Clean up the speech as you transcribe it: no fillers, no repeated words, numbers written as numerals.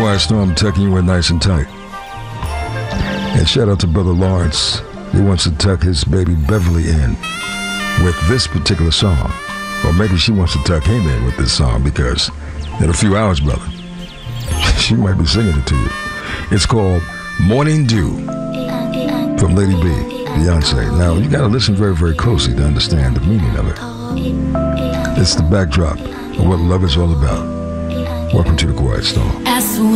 Quiet Storm tucking you in nice and tight. And shout out to Brother Lawrence. He wants to tuck his baby Beverly in with this particular song. Or maybe she wants to tuck him in with this song because in a few hours, brother, she might be singing it to you. It's called Morning Dew from Lady B, Beyonce. Now, you got to listen very, very closely to understand the meaning of it. It's the backdrop of what love is all about. Welcome to the Quiet Storm.